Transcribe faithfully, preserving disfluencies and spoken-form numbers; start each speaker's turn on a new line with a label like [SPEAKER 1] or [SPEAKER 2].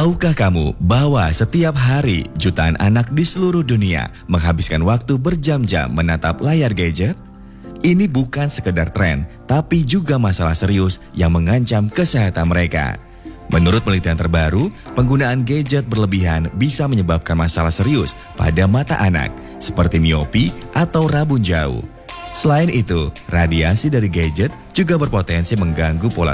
[SPEAKER 1] Tahukah kamu bahwa setiap hari jutaan anak di seluruh dunia menghabiskan waktu berjam-jam menatap layar gadget? Ini bukan sekedar tren, tapi juga masalah serius yang mengancam kesehatan mereka. Menurut penelitian terbaru, penggunaan gadget berlebihan bisa menyebabkan masalah serius pada mata anak, seperti miopi atau rabun jauh. Selain itu, radiasi dari gadget juga berpotensi mengganggu pola